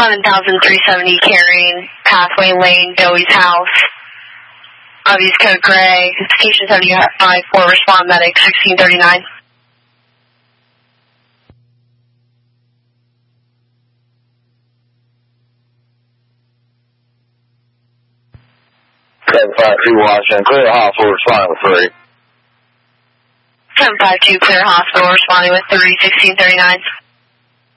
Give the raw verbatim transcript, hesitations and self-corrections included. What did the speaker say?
eleven thousand three seventy carrying Pathway Lane, Joey's house. Obvious code gray, station seventy-five four, respond medic sixteen thirty-nine. seven five two Washington, clear hospital, responding with three. seven five two, clear hospital, responding with three, sixteen thirty-nine.